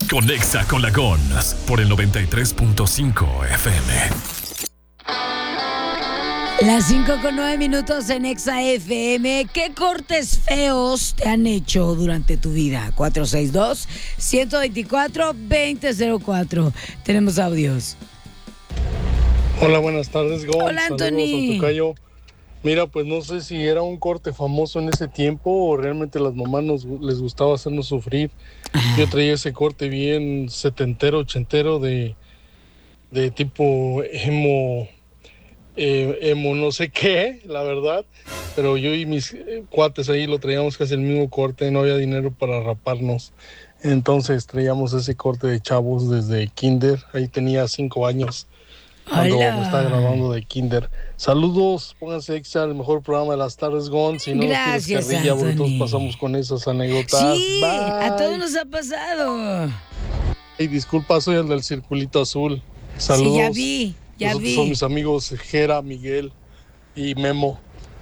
Conexa con la GONS por el 93.5 FM. Las 5:09 en Exa FM. ¿Qué cortes feos te han hecho durante tu vida? 462-124-2004. Tenemos audios. Hola, buenas tardes, Gon. Hola, Anthony. Saludos a Tocayo. Mira, pues no sé si era un corte famoso en ese tiempo o realmente a las mamás les gustaba hacernos sufrir. Yo traía ese corte bien setentero, ochentero de tipo emo no sé qué, la verdad. Pero yo y mis cuates ahí lo traíamos casi el mismo corte, no había dinero para raparnos. Entonces traíamos ese corte de chavos desde kinder, ahí tenía 5 años. Cuando me estaba graduando de kinder. Saludos, pónganse Exa, el mejor programa de las tardes, Gon. Si no Gracias, tienes carrilla, Anthony. todos pasamos con esas anécdotas. Sí, Bye. a todos nos ha pasado. Y disculpa, soy el del circulito azul. Saludos. Sí, ya vi. Nosotros son mis amigos Jera, Miguel y Memo.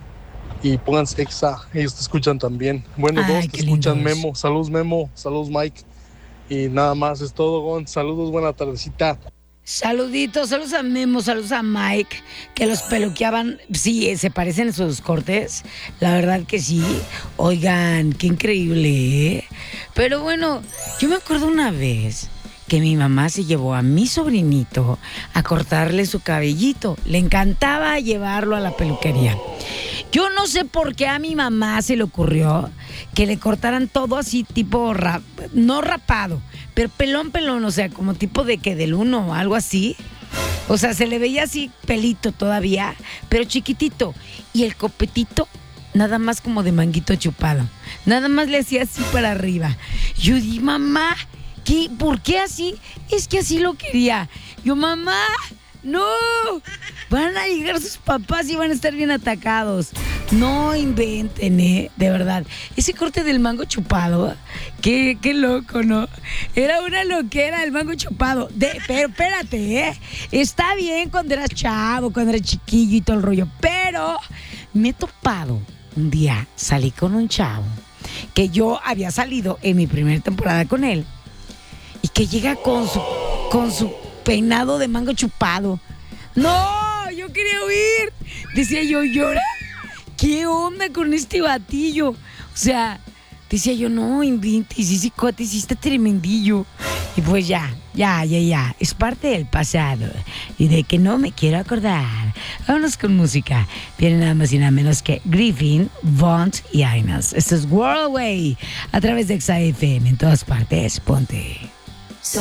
Y pónganse Exa, ellos te escuchan también. Bueno, Ay, dos te qué escuchan, lindos. Memo. Saludos, Mike. Y nada más, es todo, Gon. Saludos, buena tardecita. Saluditos, saludos a Memo, saludos a Mike, que los peluqueaban. Sí, se parecen esos cortes. La verdad que sí. Oigan, qué increíble, ¿eh? Pero bueno, yo me acuerdo una vez que mi mamá se llevó a mi sobrinito a cortarle su cabellito. Le encantaba llevarlo a la peluquería. Yo no sé por qué a mi mamá se le ocurrió que le cortaran todo así tipo, no rapado, pero pelón, o sea, como tipo de que del uno o algo así. O sea, se le veía así pelito todavía, pero chiquitito. Y el copetito, nada más como de manguito chupado. Nada más le hacía así para arriba. Yo dije, mamá, ¿por qué así? Es que así lo quería. Yo, mamá, no, van a llegar sus papás y van a estar bien atacados. No inventen, de verdad. Ese corte del mango chupado, qué loco, ¿no? Era una loquera el mango chupado. Pero espérate, está bien cuando eras chavo, cuando eras chiquillo y todo el rollo. Pero me he topado un día, salí con un chavo que yo había salido en mi primera temporada con él y que llega con su peinado de mango chupado. ¡No! Yo quería huir. Decía yo, llora. ¿Qué onda con este batillo? O sea, decía yo, no inventes, ese cuate sí está tremendillo. Y pues ya. Es parte del pasado. Y de que no me quiero acordar. Vámonos con música. Viene nada más y nada menos que Griffin, Bond y Ainas. Esto es World Way. A través de Exa FM. En todas partes, ponte.